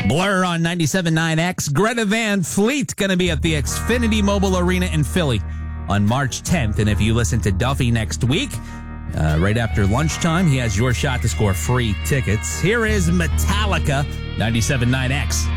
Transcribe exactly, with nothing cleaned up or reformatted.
Blur on ninety-seven point nine X. Greta Van Fleet going to be at the Xfinity Mobile Arena in Philly on March tenth. And if you listen to Duffy next week, uh, right after lunchtime, he has your shot to score free tickets. Here is Metallica, ninety-seven point nine X.